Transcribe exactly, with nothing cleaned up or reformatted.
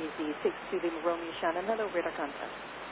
Z six two Lima Romeo Shannon. Hello, Rita Contact.